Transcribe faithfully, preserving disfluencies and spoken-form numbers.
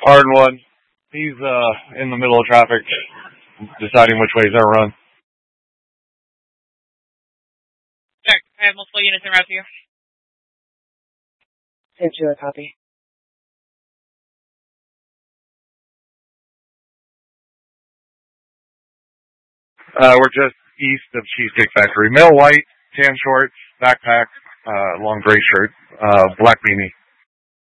Hard one. He's uh in the middle of traffic, deciding which way he's gonna run. Check. I have multiple units in route to you. Send you a copy. Uh, we're just east of Cheesecake Factory. Male white, tan shorts, backpack, uh, long gray shirt, uh, black beanie.